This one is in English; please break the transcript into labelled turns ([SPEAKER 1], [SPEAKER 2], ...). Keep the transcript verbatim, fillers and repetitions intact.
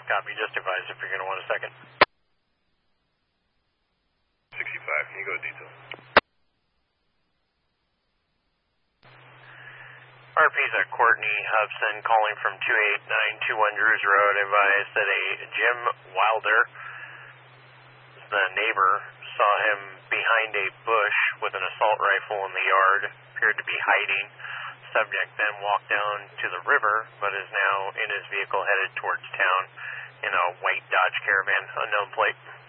[SPEAKER 1] copy. Just advise if you're going to want a second.
[SPEAKER 2] sixty-five, can you go detail?
[SPEAKER 1] R P's at Courtney Hubson calling from two eight nine two one Drews Road. Advised that a Jim Wilder, the neighbor, saw him behind a bush with an assault rifle in the yard, appeared to be hiding. Subject then walked down to the river, but is now in his vehicle headed towards town in a white Dodge Caravan, unknown plate.